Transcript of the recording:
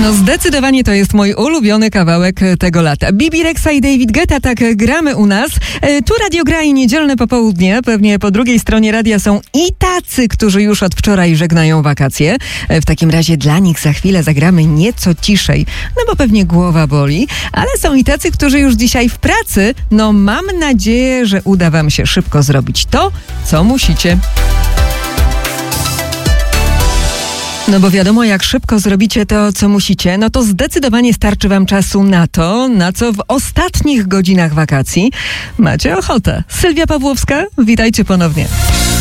No zdecydowanie to jest mój ulubiony kawałek tego lata. Bibi Rexa i David Guetta, tak gramy u nas. Tu Radio Gra i niedzielne popołudnie. Pewnie po drugiej stronie radia są i tacy, którzy już od wczoraj żegnają wakacje. W takim razie dla nich za chwilę zagramy nieco ciszej, no bo pewnie głowa boli. Ale są i tacy, którzy już dzisiaj w pracy. No mam nadzieję, że uda wam się szybko zrobić to, co musicie. No bo wiadomo, jak szybko zrobicie to, co musicie, no to zdecydowanie starczy wam czasu na to, na co w ostatnich godzinach wakacji macie ochotę. Sylwia Pawłowska, witajcie ponownie.